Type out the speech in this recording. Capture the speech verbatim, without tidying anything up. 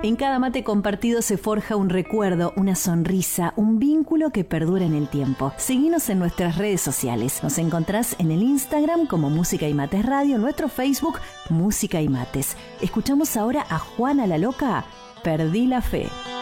En cada mate compartido se forja un recuerdo, una sonrisa, un vínculo que perdura en el tiempo. Seguinos en nuestras redes sociales. Nos encontrás en el Instagram como Música y Mates Radio, en nuestro Facebook Música y Mates. Escuchamos ahora a Juana la Loca, Perdí la Fe.